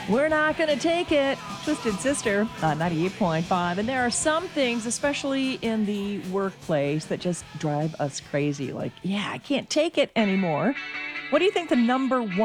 We're not going to take it. Twisted Sister on 98.5. And there are some things, especially in the workplace, that just drive us crazy. Like, yeah, I can't take it anymore. What do you think the number one